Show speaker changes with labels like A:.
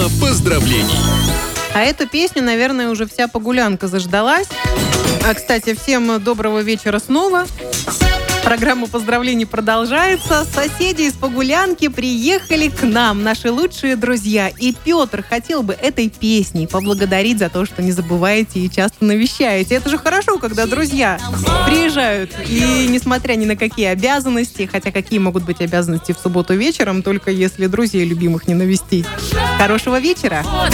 A: Поздравлений.
B: А эту песню, наверное, уже вся Погулянка заждалась. Кстати, всем доброго вечера снова. Программа поздравлений продолжается. Соседи из Погулянки приехали к нам, наши лучшие друзья. И Петр хотел бы этой песней поблагодарить за то, что не забываете и часто навещаете. Это же хорошо, когда друзья приезжают. И несмотря ни на какие обязанности, хотя какие могут быть обязанности в субботу вечером, только если друзей любимых не навестить. Хорошего вечера!